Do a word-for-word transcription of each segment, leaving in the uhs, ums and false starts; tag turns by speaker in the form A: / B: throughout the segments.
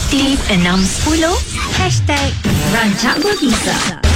A: Aktif enam sepuluh Hashtag Rancak Berbisa.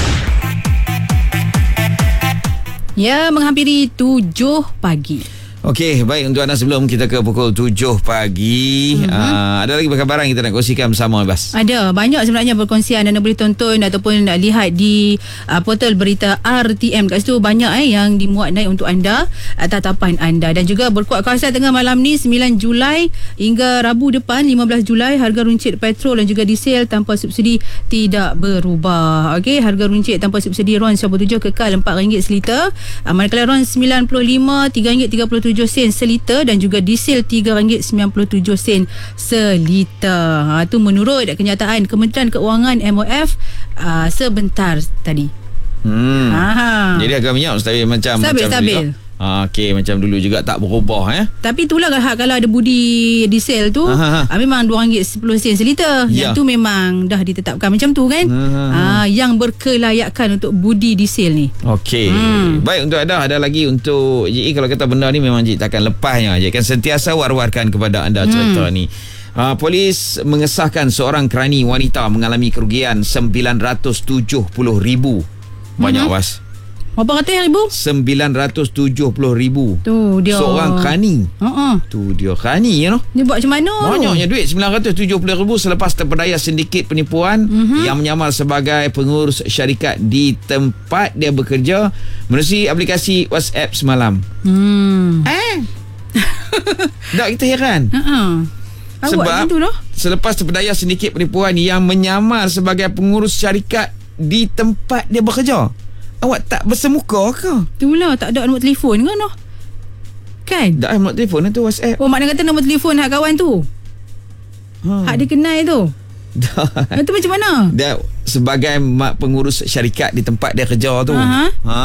B: Ya, menghampiri tujuh pagi.
C: Okey, baik, untuk anda sebelum kita ke pukul tujuh pagi, mm-hmm. uh, ada lagi perkabaran kita nak kongsikan bersama, Bas?
B: Ada, banyak sebenarnya perkongsian. Anda boleh tonton ataupun lihat di uh, portal berita R T M. Kat situ banyak eh yang dimuat naik untuk anda, uh, tatapan anda. Dan juga berkuat kuasa tengah malam ni sembilan Julai hingga Rabu depan lima belas Julai, harga runcit petrol dan juga diesel tanpa subsidi tidak berubah. Okey, harga runcit tanpa subsidi RON sembilan puluh tujuh kekal empat ringgit seliter. Uh, manakala RON sembilan puluh lima tiga ringgit tiga puluh tujuh sen seliter dan juga diesel tiga ringgit sembilan puluh tujuh sen seliter. Ha, itu menurut kenyataan Kementerian Keuangan M O F uh, sebentar tadi.
C: Hmm. Ha. Jadi harga minyak stabil macam
B: stabil,
C: macam
B: stabil.
C: Ha, okey, macam dulu juga tak berubah eh.
B: Tapi itulah kalau ada budi diesel tu, ha, memang dua ringgit sepuluh sen seliter.
C: Ya.
B: Yang tu memang dah ditetapkan macam tu kan. Ha, yang berkelayakan untuk budi diesel ni.
C: Okey. Hmm. Baik, untuk anda ada lagi untuk J E, kalau kata benda ni memang J E takkan lepasnya. J E kan sentiasa war-warkan kepada anda cerita hmm. ni. Uh, polis mengesahkan seorang kerani wanita mengalami kerugian sembilan ratus tujuh puluh ribu. Banyak, hmm. was.
B: Berapa ratus ribu?
C: sembilan ratus tujuh puluh ribu.
B: Tu dia.
C: Seorang kerani.
B: Uh-uh.
C: Tu dia kerani, you know.
B: Dia buat macam mana?
C: Banyaknya duit, sembilan ratus tujuh puluh ribu selepas terpedaya sindiket penipuan uh-huh. yang menyamar sebagai pengurus syarikat di tempat dia bekerja menerusi aplikasi WhatsApp semalam. Hmm. Eh? Tak, kita heran. Uh-uh. Sebab selepas terpedaya sindiket penipuan yang menyamar sebagai pengurus syarikat di tempat dia bekerja. Awak tak bersemuka ke?
B: Itulah, tak ada nombor telefon kan? No? Kan?
C: Tak ada nombor telefon tu WhatsApp.
B: Oh, makna kata nombor telefon hak kawan tu. Ha. Hak dia kenal tu. Dah. Itu macam mana?
C: Dia sebagai pengurus syarikat di tempat dia kerja tu. Uh-huh. Ha.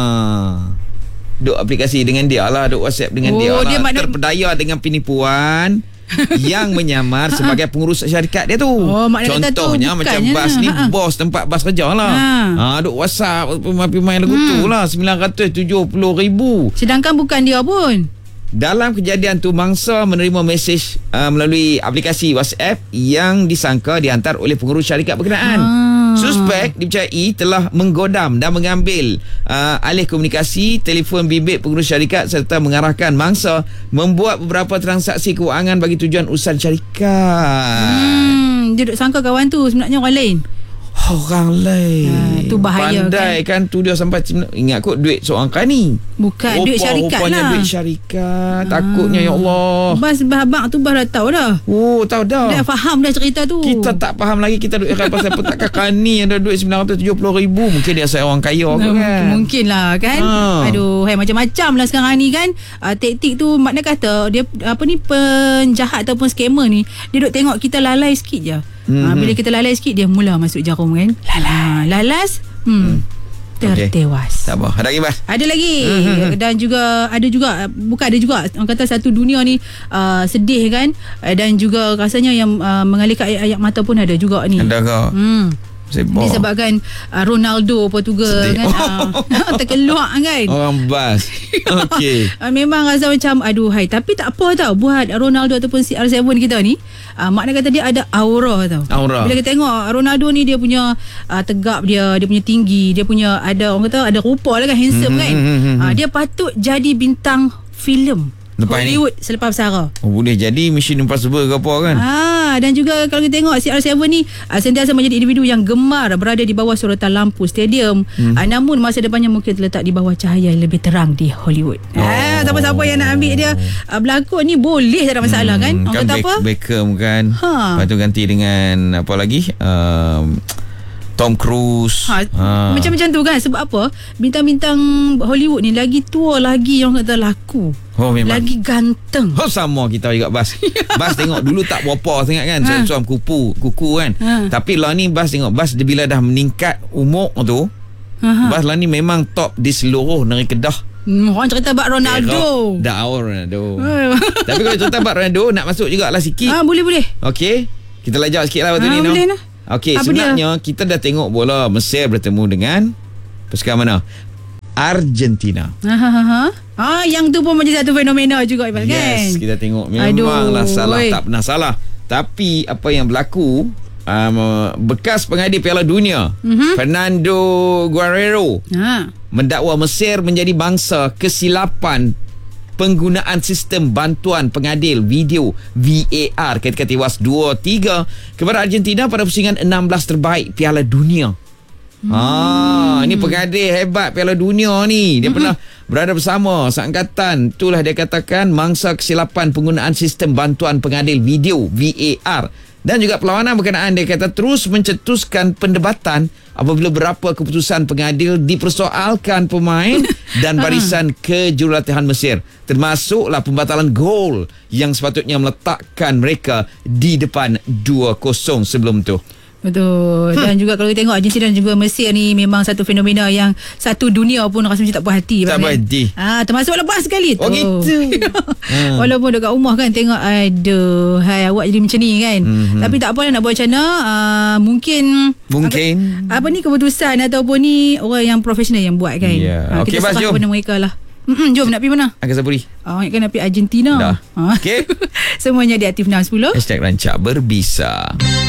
C: Duk aplikasi dengan dia lah, duk WhatsApp dengan oh, dia lah. Dia makna... terpedaya dengan penipuan yang menyamar sebagai pengurus syarikat dia tu. Oh, contohnya macam bas ni, ha-ha. bos tempat bas kerja lah. Ha, ha duk WhatsApp pemain lagu hmm. tu lah sembilan ratus tujuh puluh ribu.
B: Sedangkan bukan dia pun.
C: Dalam kejadian tu, mangsa menerima mesej uh, melalui aplikasi WhatsApp yang disangka dihantar oleh pengurus syarikat berkenaan. Ah. Suspek dipercayai telah menggodam dan mengambil uh, alih komunikasi telefon bimbit pengurus syarikat serta mengarahkan mangsa membuat beberapa transaksi kewangan bagi tujuan urusan syarikat. Hmm,
B: dia duk sangka kawan tu sebenarnya orang lain.
C: Orang lain. Ha,
B: tu bahaya.
C: Pandai kan, kan tu dia sampai ingat kot duit seorang kerani.
B: Bukan, Rupa, duit syarikat
C: rupanya
B: lah.
C: duit syarikat. Ha. Takutnya, ya Allah.
B: Bas abang tu bas dah tahu dah.
C: Oh, tahu dah.
B: Dah faham dah cerita tu.
C: Kita tak faham lagi. Kita duk heran pasal petakan kerani ada duit sembilan ratus tujuh puluh ribu. Mungkin dia seorang kaya ke kan.
B: Mungkin lah kan. Ha. Aduh, hai, macam-macam lah sekarang ni kan. Uh, taktik tu makna kata dia apa ni, penjahat ataupun scammer ni, dia duk tengok kita lalai sikit je. Mm-hmm. Ha, bila kita lalai sikit, dia mula masuk jarum kan. Lalai. Lalas hmm, tertewas.
C: Okay. Tak apa. Ada lagi, Bas?
B: Ada lagi. Mm-hmm. Dan juga ada juga, bukan ada juga, orang kata satu dunia ni uh, sedih kan. uh, Dan juga rasanya yang uh, mengalirkan ayat-ayat mata pun ada juga ni.
C: Ada ke? Hmm. Sebab.
B: Disebabkan uh, Ronaldo Portugal sedih. kan uh, terkeluar kan.
C: Orang bas. Okey.
B: uh, Memang rasa macam aduh hai. Tapi tak apa tau, buat Ronaldo ataupun C R tujuh kita ni, uh, makna kata dia ada aura tau. Aura. Bila kita tengok Ronaldo ni, dia punya uh, tegap dia, dia punya tinggi, dia punya ada, orang kata ada rupa lah kan, handsome mm-hmm. kan. uh, Dia patut jadi bintang filem lepas Hollywood ni, selepas bersara.
C: Oh, boleh jadi Mission Impossible ke apa kan.
B: Ah, dan juga kalau kita tengok C R tujuh ni uh, sentiasa menjadi individu yang gemar berada di bawah sorotan lampu stadium. hmm. uh, Namun masa depannya mungkin terletak di bawah cahaya yang lebih terang di Hollywood. oh. ah, Siapa-siapa yang nak ambil dia uh, berlakon ni boleh, tak ada masalah hmm. kan. Orang
C: kan
B: kata
C: Be-
B: apa?
C: Beckham kan. ha. Lepas tu ganti dengan apa lagi, um, Tom Cruise. Ha,
B: ha. Macam-macam tu kan. Sebab apa? Bintang-bintang Hollywood ni lagi tua lagi, orang kata laku. Oh, memang. Lagi ganteng.
C: Oh, sama kita juga, Bas. Bas tengok dulu tak berapa sangat kan. Ha. Suam-suam kupu, kuku kan. Ha. Tapi lah ni Bas tengok, Bas bila dah meningkat umur tu, ha. Bas lah ni memang top di seluruh negeri Kedah.
B: Hmm, orang cerita bak Ronaldo.
C: Dah Ronaldo. Tapi kalau cerita bak Ronaldo, nak masuk jugalah sikit.
B: Ah, boleh boleh.
C: Okey. Kita lajak sikit lah waktu
B: ha,
C: ni.
B: Boleh no? Lah.
C: Okey, sebenarnya dia? Kita dah tengok bola Mesir bertemu dengan pasukan mana? Argentina. Ha ha ha.
B: Ah, yang tu pun menjadi satu fenomena juga, Iqbal,
C: yes,
B: kan?
C: Yes, kita tengok memanglah salah, oi. tak pernah salah. Tapi apa yang berlaku, um, bekas pengadil Piala Dunia mm-hmm. Fernando Guerrero
B: Ha.
C: mendakwa Mesir menjadi bangsa kesilapan penggunaan sistem bantuan pengadil video V A R ketika tewas dua tiga kepada Argentina pada pusingan enam belas terbaik Piala Dunia. Hmm. Ah, ini pengadil hebat Piala Dunia ni. Dia hmm. pernah berada bersama seangkatan. Itulah dia katakan mangsa kesilapan penggunaan sistem bantuan pengadil video V A R. Dan juga perlawanan berkenaan dia kata terus mencetuskan pendebatan apabila berapa keputusan pengadil dipersoalkan pemain dan barisan kejurulatihan Mesir, termasuklah pembatalan gol yang sepatutnya meletakkan mereka di depan dua kosong sebelum tu.
B: Betul. Dan juga kalau kita tengok Argentina dan juga Mesir ni memang satu fenomena yang satu dunia pun rasa macam tak puas hati.
C: Tak puas hati.
B: Ah, termasuk lepas sekali tu.
C: Oh gitu.
B: ha. Walaupun dekat rumah kan tengok aduh, hai awak jadi macam ni kan. Mm-hmm. Tapi tak apa nak buat macam mana. Uh, mungkin
C: Mungkin
B: apa, apa ni keputusan ataupun ni orang yang profesional yang buat kan.
C: Yeah.
B: Ha,
C: Okey,
B: kita serah kepada mereka lah. Mm-mm, jom nak pergi mana?
C: Angkat Sapuri.
B: Oh, kan nak pergi Argentina.
C: Dah.
B: Ha.
C: Okey.
B: Semuanya di Aktif enam sepuluh.
C: Hashtag Rancak Berbisa.